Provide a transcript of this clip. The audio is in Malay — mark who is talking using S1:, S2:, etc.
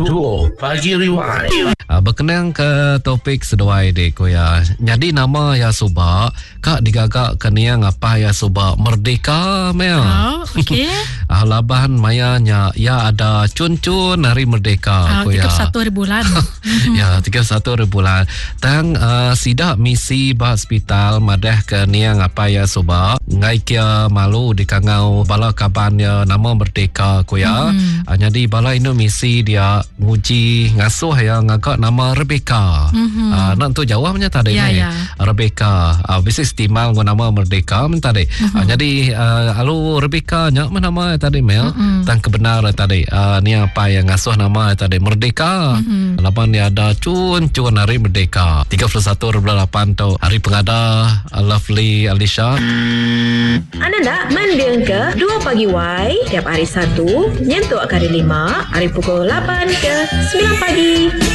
S1: Duo Pagi Rewind.
S2: Berkenaan ke topik seduai dek ya. Jadi nama ya subak kak digagak keniang apa ya subak merdeka mea.
S3: Okey.
S2: Labahan mayanya ya ada cun-cun hari merdeka
S3: 31 hari bulan.
S2: Ya 31 hari bulan. Tang sidak misi bah hospital madah keniang apa ya subak ngai kia malu di kangau bala kaban ya nama merdeka ko ya. Jadi bala ini misi dia nguji ngasuh ya ngagak nama Rebecca. Nak tu jawabnya tadi ni. Rebecca. Bisi istimal gua nama merdeka tadi. Jadi alu Rebecca nya mana nama tadi Mel tang kebenaran tadi. Ni apa yang ngasuh nama tadi merdeka. Lapan dia ada cun hari merdeka. 31/8 tu hari pengada Lovely Alicia.
S4: Anda nak mendeng ke 2 Pagi Y tiap hari Sabtu nyentuh kali 5 hari pukul 8 ke 9 pagi.